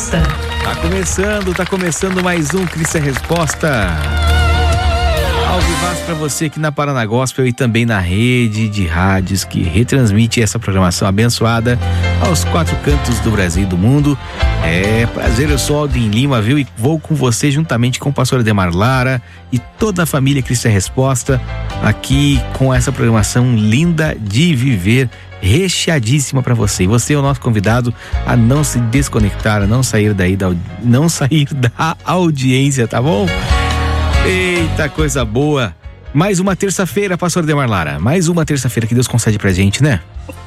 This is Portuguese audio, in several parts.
Resposta. Tá começando mais um Cristo é Resposta. Ao vivaço pra você aqui na Paraná Gospel e também na rede de rádios que retransmite essa programação abençoada aos 4 cantos do Brasil e do mundo. É prazer, eu sou Aldin Lima, viu? E vou com você juntamente com o pastor Ademar Lara e toda a família Cristo é Resposta aqui com essa programação linda de viver, recheadíssima para você. E você é o nosso convidado a não se desconectar, a não sair da audiência, tá bom? Eita, coisa boa. Mais uma terça-feira, pastor Ademar Lara. Mais uma terça-feira que Deus concede pra gente, né?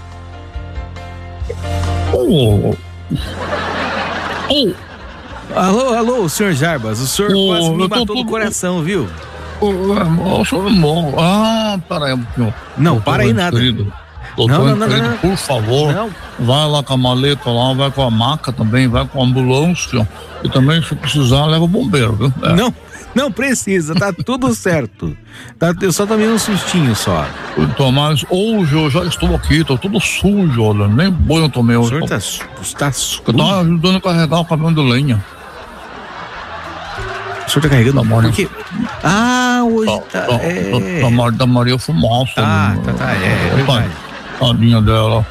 Alô, senhor Jarbas. O senhor quase me matou no coração, viu? O senhor não. Para aí. Não, para aí nada. Doutor, não, por favor, não. Vai lá com a maleta lá, vai com a maca também, vai com a ambulância e também, se precisar, leva o bombeiro, viu? Não precisa, tá tudo certo. Eu só tomei um sustinho só. Mas hoje eu já estou aqui, tô tudo sujo, olha, nem banho eu tomei hoje. O senhor está sujo? Eu tava ajudando a carregar o caminhão de lenha. O senhor tá carregando a Por quê? Hoje tá... Da Maria Fumaça. É verdade. Tadinha dela.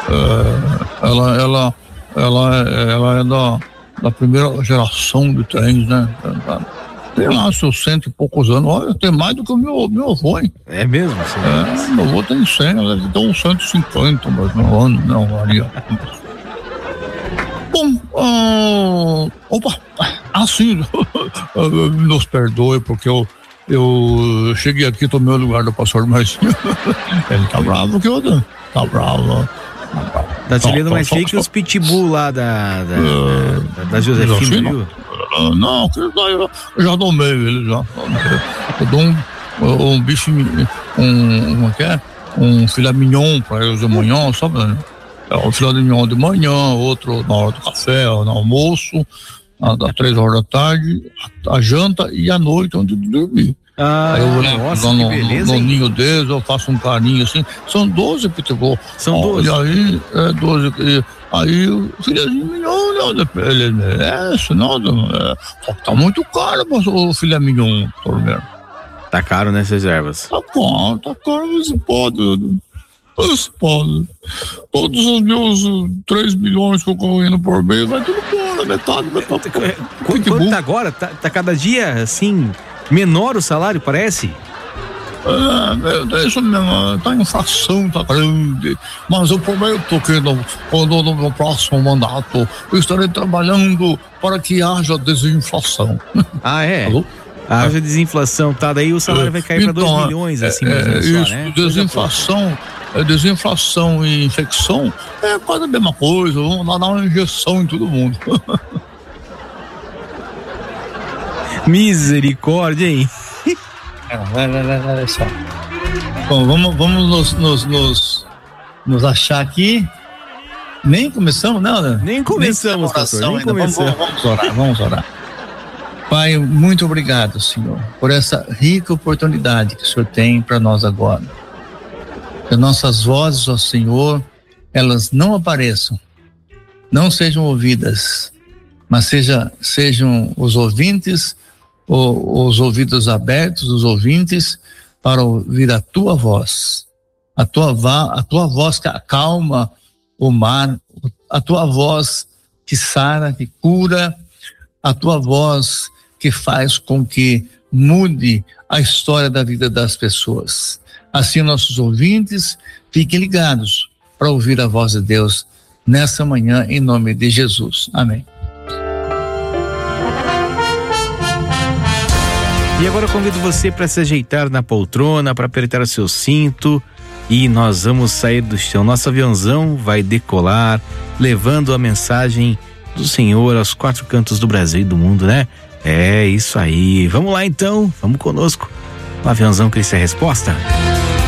Ela é da primeira geração de trens, né? Tem lá seus 100 e poucos anos. Olha, tem mais do que o meu avô, hein? É mesmo? Meu avô tem 100, ela deve ter uns 150, mas não, Maria. Bom, sim, nos perdoe, porque eu cheguei aqui, tomei o lugar do pastor, mas ele tá bravo que eu tá bravo. Tá te lendo mais feio que os pitbull lá da Josefina, viu? Não, eu já domei ele, já. Eu dou um bicho, como é que é? Um filé mignon pra eles de manhã, sabe? Um filé mignon de manhã, outro na hora do café, no almoço, às 3 horas da tarde, a janta e à noite, onde dormir. Aí eu vou no ninho deles, eu faço um carinho assim. São 12 pitbull. São 12. E aí, 12. Aí o filhozinho mignon, ele merece, não. Só que tá muito caro o filé mignon, torneiro. Tá caro, né, essas ervas? Tá caro, mas pode. Todos os meus 3 milhões que eu correndo por mês, vai tudo embora, metade. Quanto tá agora? Tá cada dia, assim, menor o salário, parece? É isso mesmo, tá inflação, tá grande, mas eu prometo que no meu próximo mandato eu estarei trabalhando para que haja desinflação. É? Alô? Haja desinflação, tá? Daí o salário vai cair para 2 milhões, assim, isso, né? Desinflação e infecção é quase a mesma coisa, vamos lá dar uma injeção em todo mundo. Misericórdia, hein? Vai só. Bom, vamos nos achar aqui. Nem começamos, não, né? Nem começamos, pastor, nem começamos. Vamos orar. Pai, muito obrigado, Senhor, por essa rica oportunidade que o Senhor tem para nós agora. Que nossas vozes, ó Senhor, elas não apareçam, não sejam ouvidas, mas sejam os ouvintes, os ouvidos abertos, os ouvintes, para ouvir a tua voz. A tua voz que acalma o mar, a tua voz que sara, que cura, a tua voz que faz com que mude a história da vida das pessoas. Assim, nossos ouvintes fiquem ligados para ouvir a voz de Deus nessa manhã, em nome de Jesus. Amém. E agora eu convido você para se ajeitar na poltrona, para apertar o seu cinto e nós vamos sair do chão. Nosso aviãozão vai decolar, levando a mensagem do Senhor aos 4 cantos do Brasil e do mundo, né? É isso aí. Vamos lá então, vamos conosco. O aviãozão Cristo é Resposta.